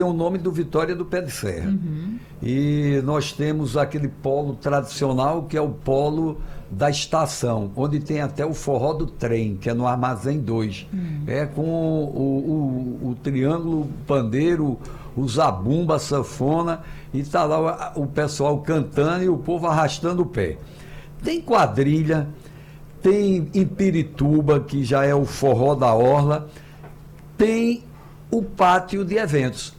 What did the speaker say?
o nome do Vitória do Pé de Serra. E nós temos aquele polo tradicional, que é o polo da estação, onde tem até o forró do trem, que é no Armazém 2. É com o triângulo, pandeiro, o zabumba, a sanfona, e está lá o pessoal cantando e o povo arrastando o pé. Tem quadrilha, tem em Pirituba, que já é o forró da orla, tem o pátio de eventos.